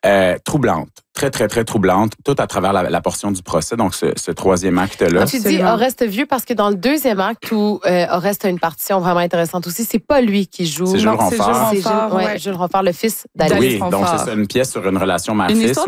troublante. Très, très, très troublante, tout à travers la portion du procès, donc ce troisième acte-là. Tu dis Oreste vieux parce que dans le deuxième acte où Oreste a une partition vraiment intéressante aussi, c'est pas lui qui joue. C'est Jules Ronfort. Jules Ronfort, le fils d'Alice. Oui, donc c'est ça, une pièce sur une relation mère-fils.